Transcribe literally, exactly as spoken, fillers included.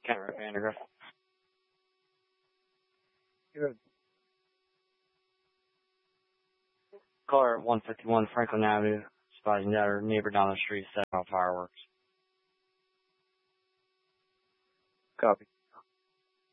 Kent Vandergrift. Good. Caller at one fifty-one Franklin Avenue, spotting that her neighbor down the street set off fireworks. Copy.